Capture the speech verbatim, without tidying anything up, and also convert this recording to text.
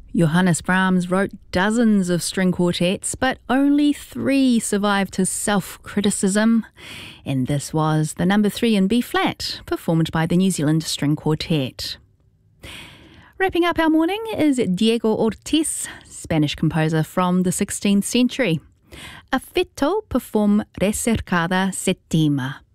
Johannes Brahms wrote dozens of string quartets, but only three survived his self-criticism. And this was the number three in B-flat, performed by the New Zealand String Quartet. Wrapping up our morning is Diego Ortiz, Spanish composer from the sixteenth century. Affetto perform Recercada Settima.